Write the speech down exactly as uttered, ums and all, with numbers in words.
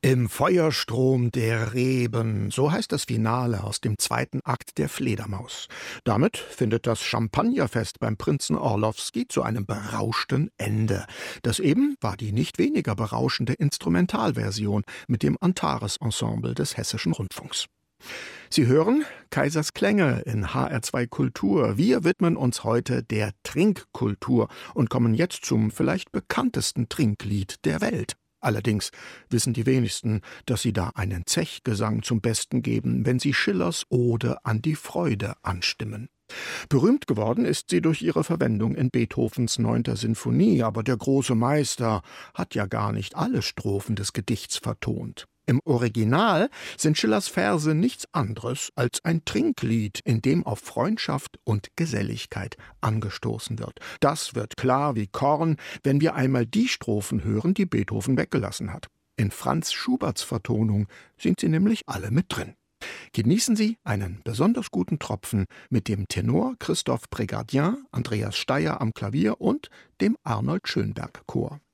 Im Feuerstrom der Reben, so heißt das Finale aus dem zweiten Akt der Fledermaus. Damit findet das Champagnerfest beim Prinzen Orlowski zu einem berauschten Ende. Das eben war die nicht weniger berauschende Instrumentalversion mit dem Antares-Ensemble des Hessischen Rundfunks. Sie hören Kaisers Klänge in H R zwei Kultur. Wir widmen uns heute der Trinkkultur und kommen jetzt zum vielleicht bekanntesten Trinklied der Welt. Allerdings wissen die wenigsten, dass sie da einen Zechgesang zum Besten geben, wenn sie Schillers Ode an die Freude anstimmen. Berühmt geworden ist sie durch ihre Verwendung in Beethovens neunter Sinfonie, aber der große Meister hat ja gar nicht alle Strophen des Gedichts vertont. Im Original sind Schillers Verse nichts anderes als ein Trinklied, in dem auf Freundschaft und Geselligkeit angestoßen wird. Das wird klar wie Korn, wenn wir einmal die Strophen hören, die Beethoven weggelassen hat. In Franz Schuberts Vertonung sind sie nämlich alle mit drin. Genießen Sie einen besonders guten Tropfen mit dem Tenor Christophe Brégardien, Andreas Steyer am Klavier und dem Arnold Schönberg Chor.